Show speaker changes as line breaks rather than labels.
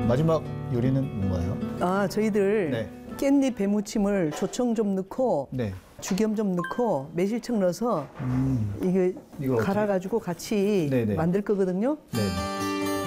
마지막 요리는 뭔가요?
아, 저희들
네.
깻잎 배무침을 조청 좀 넣고
네.
죽염 좀 넣고 매실청 넣어서 이거
이걸
갈아가지고 같이
네네.
만들 거거든요.
네.